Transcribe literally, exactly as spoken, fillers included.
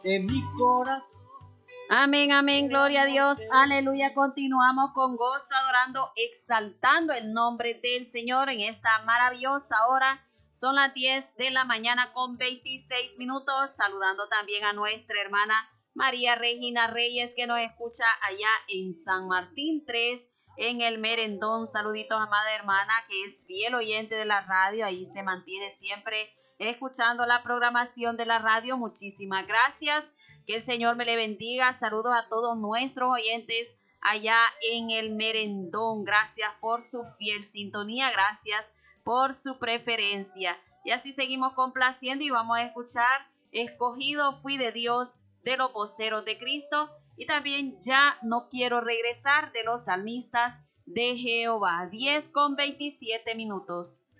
en mi corazón. Amén, amén, gloria a Dios, aleluya. Continuamos con gozo, adorando, exaltando el nombre del Señor en esta maravillosa hora. Son las diez de la mañana con veintiséis minutos, saludando también a nuestra hermana María Regina Reyes, que nos escucha allá en San Martín tres, en el Merendón. Saluditos, amada hermana, que es fiel oyente de la radio, ahí se mantiene siempre escuchando la programación de la radio. Muchísimas gracias. Que el Señor me le bendiga. Saludos a todos nuestros oyentes allá en el Merendón. Gracias por su fiel sintonía. Gracias por su preferencia. Y así seguimos complaciendo y vamos a escuchar Escogido fui de Dios, de los voceros de Cristo. Y también Ya no quiero regresar, de los salmistas de Jehová. diez con veintisiete minutos.